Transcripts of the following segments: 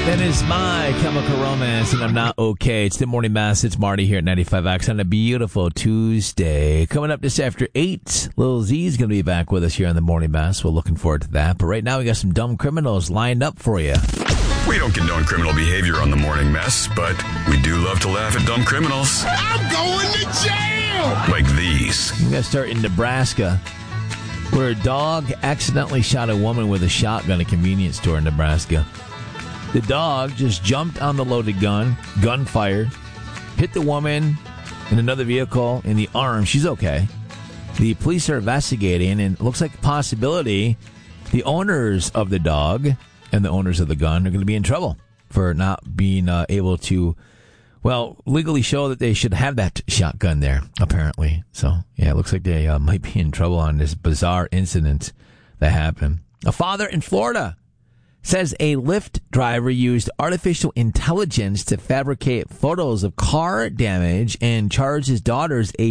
That is My Chemical Romance, and I'm not okay. It's the Morning Mass. It's Marty here at 95X on a beautiful Tuesday. Coming up just after 8, Lil Z's going to be back with us here on the Morning Mass. We're looking forward to that. But right now, we got some dumb criminals lined up for you. We don't condone criminal behavior on the Morning Mess, but we do love to laugh at dumb criminals. I'm going to jail! Like these. We're going to start in Nebraska, where a dog accidentally shot a woman with a shotgun at a convenience store in Nebraska. The dog just jumped on the loaded gun, gunfired, hit the woman in another vehicle in the arm. She's okay. The police are investigating, and it looks like a possibility the owners of the dog and the owners of the gun are going to be in trouble for not being able to, well, legally show that they should have that shotgun there, apparently. So, yeah, it looks like they might be in trouble on this bizarre incident that happened. A father in Florida says a Lyft driver used artificial intelligence to fabricate photos of car damage and charged his daughters a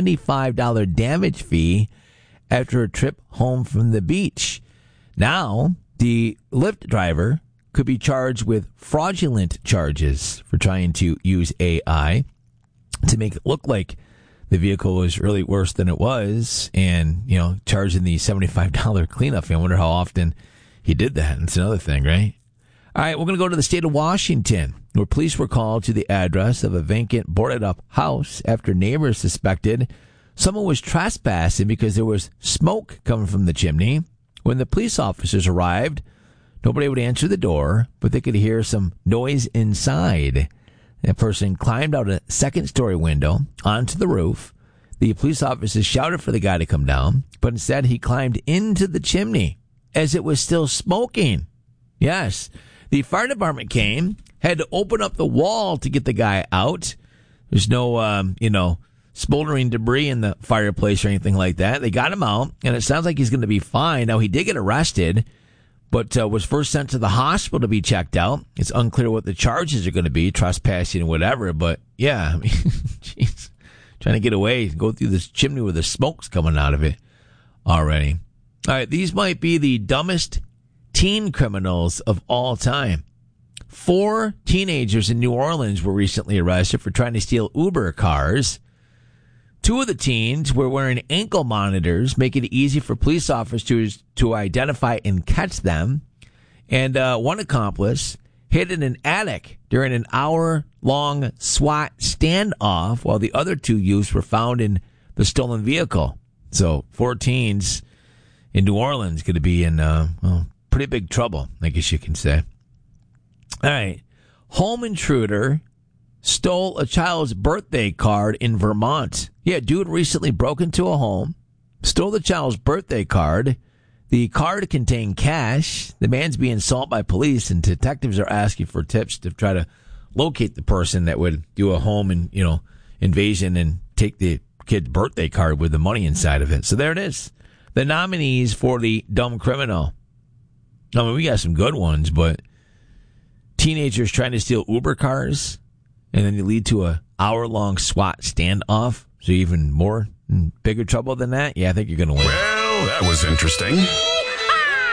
$75 damage fee after a trip home from the beach. Now, the Lyft driver could be charged with fraudulent charges for trying to use AI to make it look like the vehicle was really worse than it was and, you know, charging the $75 cleanup fee. I wonder how often he did that. It's another thing, right? All right, we're going to go to the state of Washington, where police were called to the address of a vacant, boarded-up house after neighbors suspected someone was trespassing because there was smoke coming from the chimney. When the police officers arrived, nobody would answer the door, but they could hear some noise inside. That person climbed out a second-story window onto the roof. The police officers shouted for the guy to come down, but instead he climbed into the chimney as it was still smoking. Yes. The fire department came, had to open up the wall to get the guy out. There's no, smoldering debris in the fireplace or anything like that. They got him out, and it sounds like he's going to be fine. Now, he did get arrested, but was first sent to the hospital to be checked out. It's unclear what the charges are going to be, trespassing or whatever. But, yeah, I mean, jeez, trying to get away, go through this chimney where the smoke's coming out of it already. All right, these might be the dumbest teen criminals of all time. 4 teenagers in New Orleans were recently arrested for trying to steal Uber cars. 2 of the teens were wearing ankle monitors, making it easy for police officers to identify and catch them. And one accomplice hid in an attic during an hour-long SWAT standoff, while the other 2 youths were found in the stolen vehicle. So 4 teens in New Orleans going to be in pretty big trouble, I guess you can say. All right. Home intruder stole a child's birthday card in Vermont. Yeah, dude recently broke into a home, stole the child's birthday card. The card contained cash. The man's being sought by police, and detectives are asking for tips to try to locate the person that would do a home invasion and take the kid's birthday card with the money inside of it. So there it is. The nominees for the dumb criminal. I mean, we got some good ones, but teenagers trying to steal Uber cars, and then you lead to a hour-long SWAT standoff. So even more bigger trouble than that? Yeah, I think you're going to win. Well, that was interesting.